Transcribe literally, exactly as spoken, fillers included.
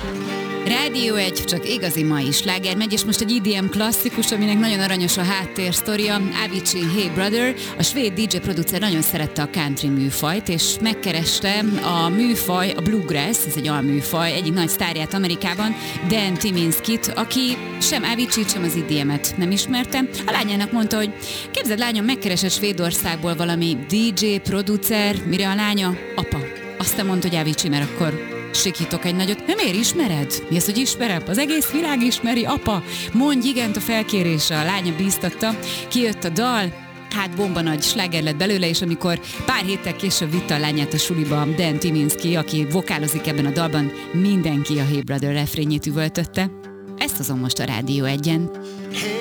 Rádió egy, csak igazi mai sláger megy, és most egy I D M klasszikus, aminek nagyon aranyos a háttérsztoria. Avicii Hey Brother, a svéd dé dzsé producer nagyon szerette a country műfajt, és megkereste a műfaj, a bluegrass, ez egy alműfaj, egyik nagy sztárját Amerikában, Dan Tyminskit, aki sem Avicii, sem az I D M-et nem ismerte. A lányának mondta, hogy képzeld, lányom, megkeresett Svédországból valami dé dzsé producer, mire a lánya, apa. Aztán mondta, hogy Avicii, mert akkor sikítok egy nagyot. Nem, miért ismered? Mi az, hogy ismerem? Az egész világ ismeri, apa. Mondj igent a felkérésre, a lánya bíztatta. Kijött a dal, hát bomba nagy sláger lett belőle, és amikor pár héttel később vitte a lányát a suliba Dan Tyminski, aki vokálozik ebben a dalban, mindenki a Hey Brother refrényét üvöltötte. Ezt hozom most a Rádió egyen.